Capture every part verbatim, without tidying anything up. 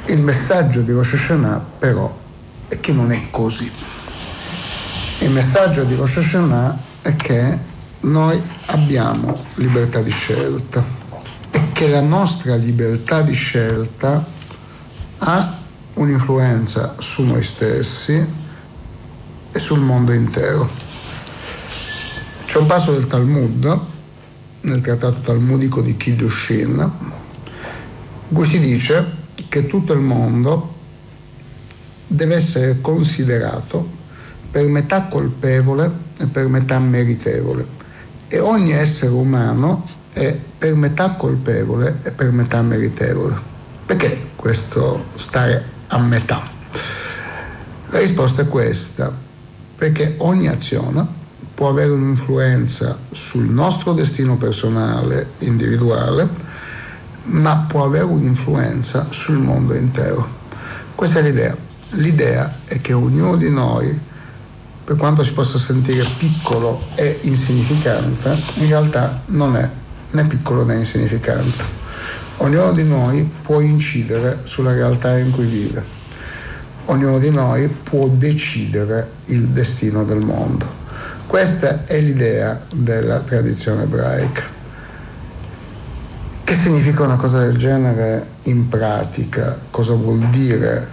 Il messaggio di Rosh Hashanah però è che non è così. Il messaggio di Rosh Hashanah è che noi abbiamo libertà di scelta e che la nostra libertà di scelta ha un'influenza su noi stessi e sul mondo intero. C'è un passo del Talmud, nel trattato talmudico di Kiddushin, in cui si dice che tutto il mondo deve essere considerato per metà colpevole e per metà meritevole, e ogni essere umano è per metà colpevole e per metà meritevole. Perché questo stare a metà? La risposta è questa: perché ogni azione può avere un'influenza sul nostro destino personale, individuale, ma può avere un'influenza sul mondo intero. Questa è l'idea. L'idea è che ognuno di noi, per quanto si possa sentire piccolo e insignificante, in realtà non è né piccolo né insignificante. Ognuno di noi può incidere sulla realtà in cui vive. Ognuno di noi può decidere il destino del mondo. Questa è l'idea della tradizione ebraica. Che significa una cosa del genere in pratica? Cosa vuol dire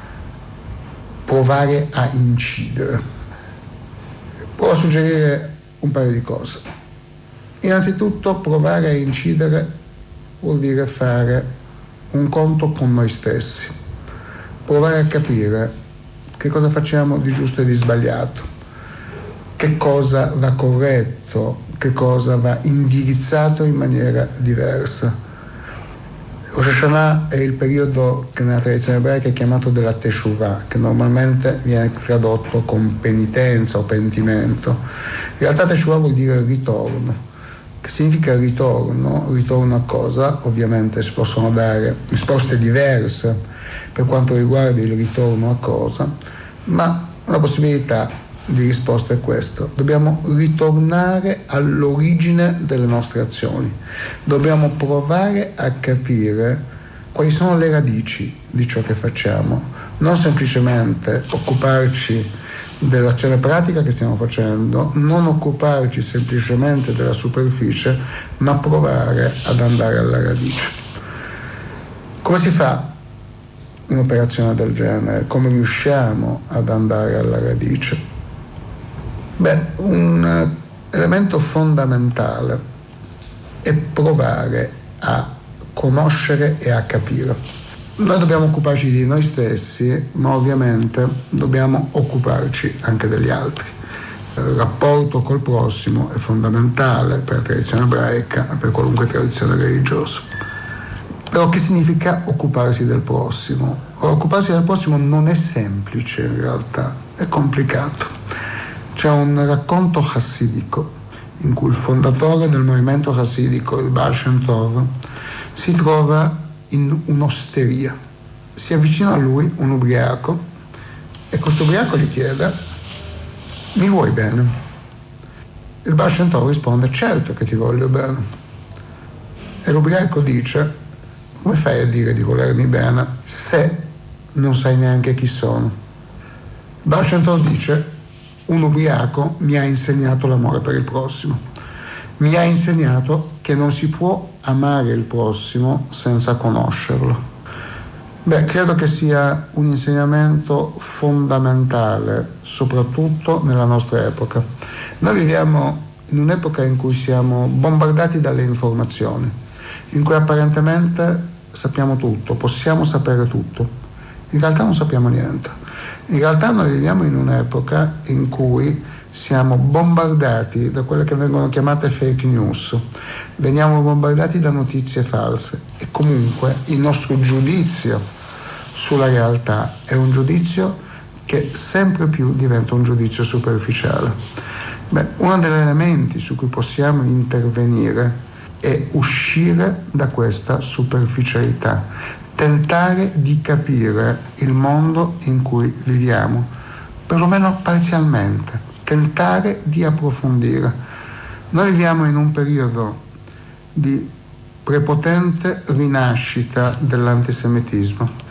provare a incidere? Provo a suggerire un paio di cose. Innanzitutto, provare a incidere vuol dire fare un conto con noi stessi, provare a capire che cosa facciamo di giusto e di sbagliato, che cosa va corretto, che cosa va indirizzato in maniera diversa. Rosh Hashanah è il periodo che nella tradizione ebraica è chiamato della Teshuvah, che normalmente viene tradotto con penitenza o pentimento. In realtà Teshuvah vuol dire ritorno. Che significa ritorno? Ritorno a cosa? Ovviamente si possono dare risposte diverse per quanto riguarda il ritorno a cosa, ma una possibilità di risposta è questo: dobbiamo ritornare all'origine delle nostre azioni, dobbiamo provare a capire quali sono le radici di ciò che facciamo, non semplicemente occuparci dell'azione pratica che stiamo facendo, non occuparci semplicemente della superficie, ma provare ad andare alla radice. Come si fa un'operazione del genere? Come riusciamo ad andare alla radice? Beh, un elemento fondamentale è provare a conoscere e a capire. Noi dobbiamo occuparci di noi stessi, ma ovviamente dobbiamo occuparci anche degli altri. Il rapporto col prossimo è fondamentale per la tradizione ebraica e per qualunque tradizione religiosa. Però che significa occuparsi del prossimo? Occuparsi del prossimo non è semplice in realtà, è complicato. C'è un racconto chassidico in cui il fondatore del movimento chassidico, il Baal Shem Tov, si trova in un'osteria. Si avvicina a lui un ubriaco e questo ubriaco gli chiede: mi vuoi bene? Il Baal Shem Tov risponde: certo che ti voglio bene. E l'ubriaco dice: come fai a dire di volermi bene se non sai neanche chi sono? Il Baal Shem Tov dice: un ubriaco mi ha insegnato l'amore per il prossimo, mi ha insegnato che non si può amare il prossimo senza conoscerlo. Beh, credo che sia un insegnamento fondamentale, soprattutto nella nostra epoca. Noi viviamo in un'epoca in cui siamo bombardati dalle informazioni, in cui apparentemente sappiamo tutto, possiamo sapere tutto, in realtà non sappiamo niente. In realtà noi viviamo in un'epoca in cui siamo bombardati da quelle che vengono chiamate fake news, veniamo bombardati da notizie false e comunque il nostro giudizio sulla realtà è un giudizio che sempre più diventa un giudizio superficiale. Beh, uno degli elementi su cui possiamo intervenire è uscire da questa superficialità, tentare di capire il mondo in cui viviamo, perlomeno parzialmente, tentare di approfondire. Noi viviamo in un periodo di prepotente rinascita dell'antisemitismo.